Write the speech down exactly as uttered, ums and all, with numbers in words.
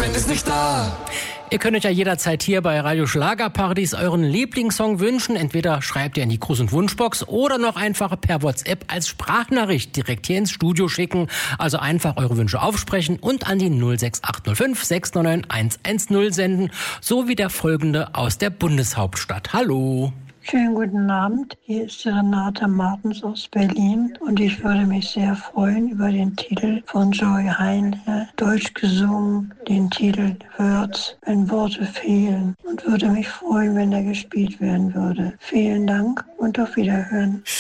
Sven ist nicht da. Ihr könnt euch ja jederzeit hier bei Radio Schlagerparadies euren Lieblingssong wünschen. Entweder schreibt ihr in die Gruß- und Wunschbox oder noch einfach per WhatsApp als Sprachnachricht direkt hier ins Studio schicken. Also einfach eure Wünsche aufsprechen und an die null sechs acht null fünf sechs neun neun eins eins null senden. So wie der folgende aus der Bundeshauptstadt. Hallo. Schönen guten Abend, hier ist Renate Martens aus Berlin und ich würde mich sehr freuen über den Titel von Joy Heinle, deutsch gesungen, den Titel Words, wenn Worte fehlen, und würde mich freuen, wenn er gespielt werden würde. Vielen Dank und auf Wiederhören.